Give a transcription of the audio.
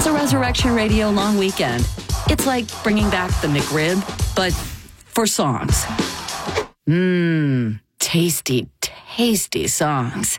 It's a Resurrection Radio long weekend. It's like bringing back the McRib, but for songs. Tasty, tasty songs.